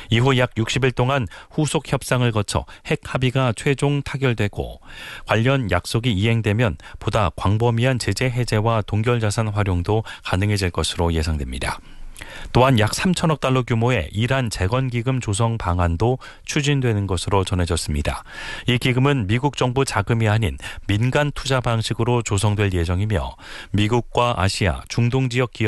이후 약 60일 동안 후속 협상을 거쳐 핵 합의가 최종 타결되고 관련 약속이 이행되면 보다 광범위한 제재 해제와 동결자산 활용도 가능해질 것으로 예상됩니다. 또한 약 3천억 달러 규모의 이란 재건기금 조성 방안도 추진되는 것으로 전해졌습니다. 이 기금은 미국 정부 자금이 아닌 민간 투자 방식으로 조성될 예정이며 미국과 아시아, 중동 지역 기업